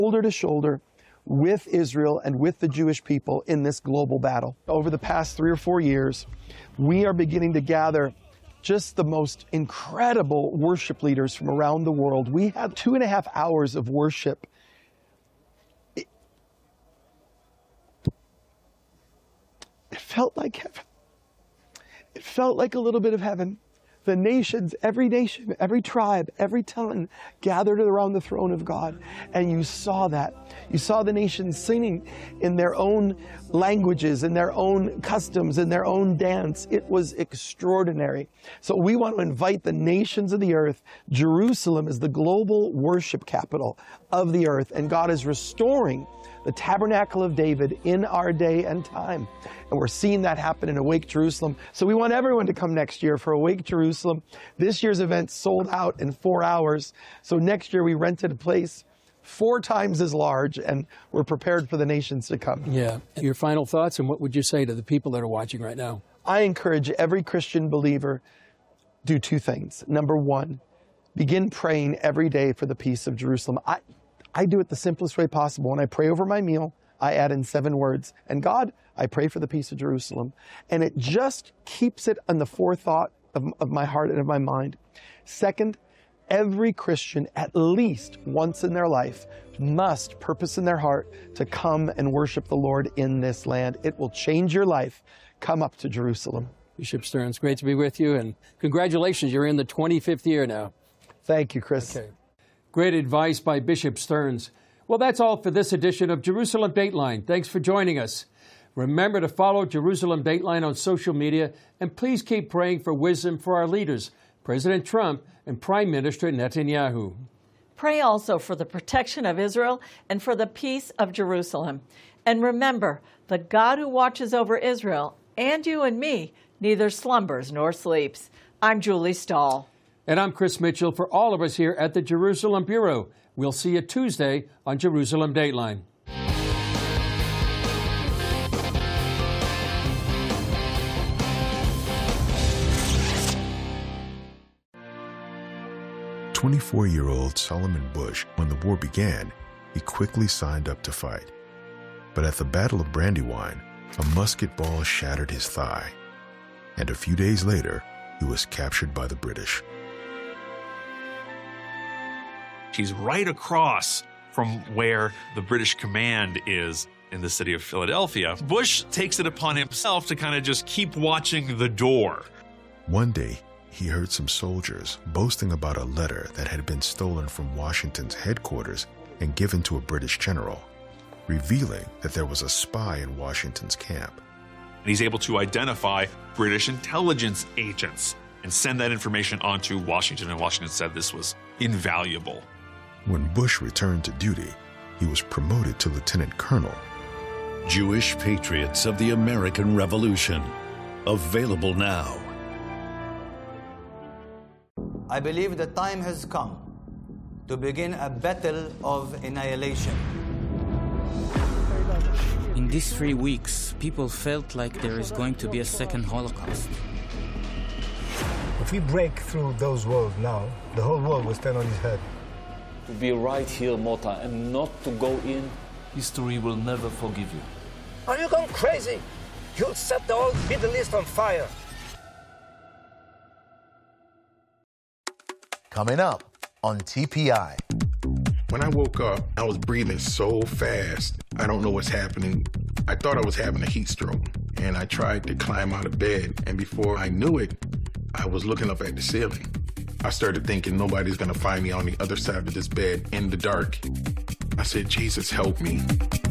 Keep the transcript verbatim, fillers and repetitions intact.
shoulder to shoulder with Israel and with the Jewish people in this global battle. Over the past three or four years, we are beginning to gather just the most incredible worship leaders from around the world. We had two and a half hours of worship. It, it felt like heaven. It felt like a little bit of heaven. The nations, every nation, every tribe, every tongue gathered around the throne of God. And you saw that. You saw the nations singing in their own languages, in their own customs, in their own dance. It was extraordinary. So we want to invite the nations of the earth. Jerusalem is the global worship capital of the earth. And God is restoring the tabernacle of David in our day and time. And we're seeing that happen in Awake Jerusalem. So we want everyone to come next year for Awake Jerusalem. This year's event sold out in four hours. So next year we rented a place four times as large, and we're prepared for the nations to come. Yeah. Your final thoughts, and what would you say to the people that are watching right now? I encourage every Christian believer do two things. Number one, begin praying every day for the peace of Jerusalem. I, I do it the simplest way possible. When I pray over my meal, I add in seven words. And God, I pray for the peace of Jerusalem. And it just keeps it on the forethought of, of my heart and of my mind. Second, every Christian, at least once in their life, must purpose in their heart to come and worship the Lord in this land. It will change your life. Come up to Jerusalem. Bishop Stearns, great to be with you, and congratulations, you're in the twenty-fifth year now. Thank you, Chris. Okay. Great advice by Bishop Stearns. Well, that's all for this edition of Jerusalem Dateline. Thanks for joining us. Remember to follow Jerusalem Dateline on social media, and please keep praying for wisdom for our leaders, President Trump and Prime Minister Netanyahu. Pray also for the protection of Israel and for the peace of Jerusalem. And remember, the God who watches over Israel and you and me neither slumbers nor sleeps. I'm Julie Stahl. And I'm Chris Mitchell. For all of us here at the Jerusalem Bureau, we'll see you Tuesday on Jerusalem Dateline. twenty-four-year-old Solomon Bush, when the war began, he quickly signed up to fight. But at the Battle of Brandywine, a musket ball shattered his thigh, and a few days later, he was captured by the British. He's right across from where the British command is in the city of Philadelphia. Bush takes it upon himself to kind of just keep watching the door. One day, he heard some soldiers boasting about a letter that had been stolen from Washington's headquarters and given to a British general, revealing that there was a spy in Washington's camp. And he's able to identify British intelligence agents and send that information on to Washington, and Washington said this was invaluable. When Bush returned to duty, he was promoted to lieutenant colonel. Jewish Patriots of the American Revolution, available now. I believe the time has come to begin a battle of annihilation. In these three weeks, people felt like there is going to be a second Holocaust. If we break through those walls now, the whole world will stand on its head. To be right here, Mota, and not to go in, history will never forgive you. Are you going crazy? You'll set the whole Middle East on fire. Coming up on T P I. When I woke up, I was breathing so fast. I don't know what's happening. I thought I was having a heat stroke, and I tried to climb out of bed, and before I knew it, I was looking up at the ceiling. I started thinking nobody's gonna find me on the other side of this bed in the dark. I said, Jesus, help me.